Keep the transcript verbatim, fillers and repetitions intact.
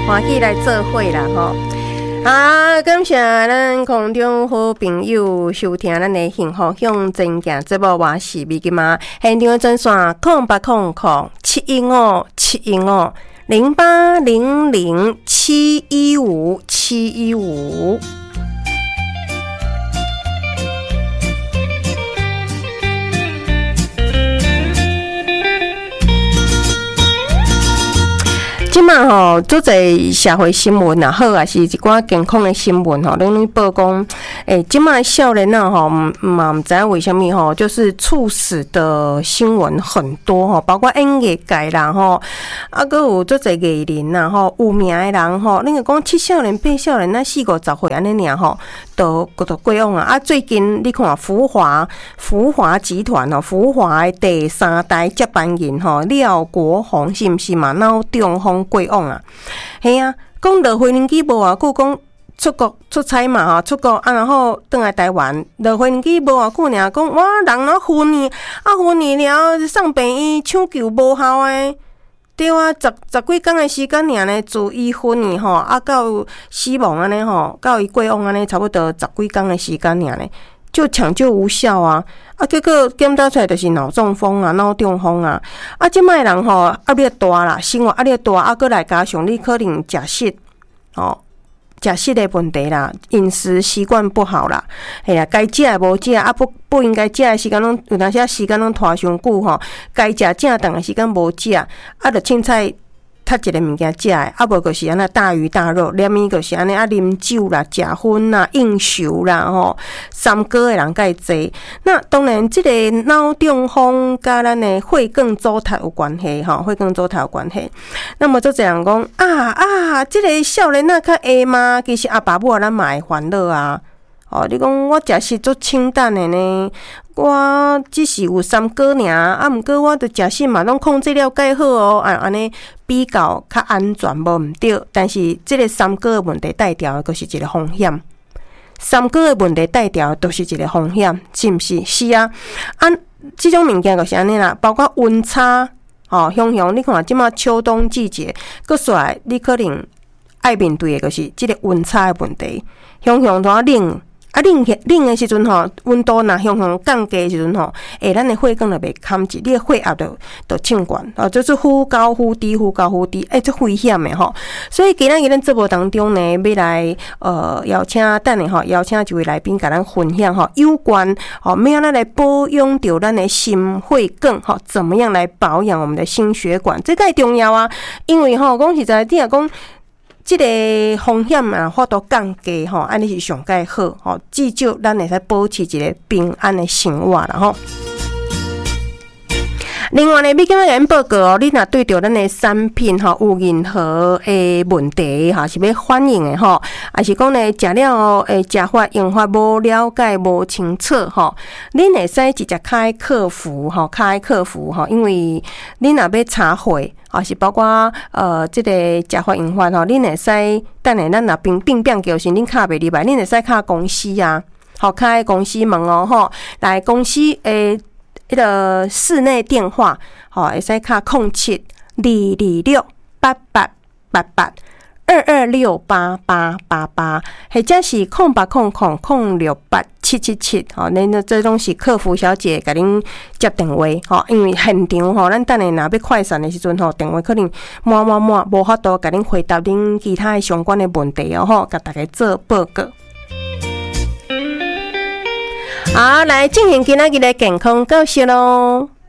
欢喜来做伙啦吼！啊，感谢咱空中好朋友收听咱的幸福向前行节目，我是美金妈。现场专线空八空空七一五七一五零八零零七一五七一五。即马吼，做侪社会新闻也好，也是一寡健康的新闻吼，拢咧报讲，诶，即马少年啊吼，嘛毋知影为虾米吼，就是猝死的新闻很多吼，包括演艺界啦吼，啊，搁有做侪艺人啦吼，有名的人吼，恁个讲七少年、八少年，那四五十岁安尼尔吼，都都过往啊。啊，最近你看福华福华集团吼，福华的第三代接班人吼，廖国宏是毋是嘛？脑中风过往啊，嘿啊，讲落回年纪无偌久，讲出国出差嘛吼，出国啊，然后转来台湾，落回年纪无偌久尔，讲哇，人若昏去，啊昏去了，送病院抢救无效诶，对啊，十十几工诶时间尔呢，自伊昏去吼，啊到死亡安尼吼，到伊过往安尼，差不多十几工诶时间尔呢。就抢救无效啊！啊，结果检查出来就是脑中风啊、脑中风啊！啊，即摆人吼压力大啦，生活压力大，啊，搁来加上你可能食食哦，食食的问题啦，饮食习惯不好啦，嘿呀，该食的无食，啊不不应该食的时间拢有当时时间拢拖伤久吼，该食正当的时间无食，啊，着凊彩。较一个物件食诶，啊无就是安尼大鱼大肉，连伊就是安尼啊啉酒啦、食薰啦、应酬啦吼，三高诶人介济。那当然，即个脑中风甲咱诶血管阻塞有关系吼，血管阻塞有关系。那么做这人讲啊啊，即、这个少年仔较会嘛，其实阿爸母咱嘛会烦恼啊。哦，你讲我食食足清淡的呢，我只是有三高尔，啊，毋过我着食食嘛，拢控制了介好哦，啊，安尼比较较安全无毋对。但是即个三高的问题带条的，就是一个风险。三高的问题带条都是一个风险，是毋是？是啊，啊，即种物件就是安尼啦，包括温差，哦，像像你看即马秋冬季节，搁出来你可能爱面对的，就是即个温差的问题，像像多冷。啊，冷冷的时阵吼，温度若向向降低的时阵吼，诶，咱的血管就袂堪住，你的血压就就唱悬，哦，就是忽高忽低，忽高忽低，诶，这危险的吼。所以今仔日咱节目当中呢，要来呃邀请等下吼，邀请一位来宾甲咱分享吼，有关吼，要安怎来保养着咱的心血管吼，怎么样来保养我们的心血管，这个重要啊，因为吼，讲实在，你若讲。即个风险啊，法度降低吼，安尼是上介好吼，至少咱会使保持一个平安的生活啦吼。另外呢，要今仔日报告哦，你若对着咱的产品吼有任何诶问题哈，是要反映的吼，还是讲呢食了诶食法用法无了解无清楚吼，恁会使直接开客服吼，开客服吼，因为恁若要查货。啊，是包括呃，即、这个食法用法吼，恁会使等下咱若并并变叫是恁敲袂入来，恁会使敲公司啊，好开公司门哦吼，来公司诶，迄个室内电话，吼会使敲空七二二六八八八八。二二六八八八八，或者是空八空空空六八七七七，吼，恁这拢是客服小姐甲恁接电话，吼，因为现场吼，咱等下若要快闪的时阵吼，电话可能满满满，无法度甲恁回答恁其他的相关的问题哦，吼，甲大家做报告。好，来进行今仔日的健康教室咯。